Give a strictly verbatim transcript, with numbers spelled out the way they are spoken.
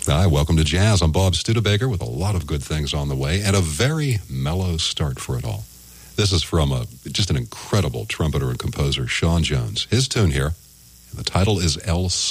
Hi, welcome to Jazz. I'm Bob Studebaker with a lot of good things on the way and a very mellow start for it all. This is from a just an incredible trumpeter and composer, Sean Jones. His tune here, the title is El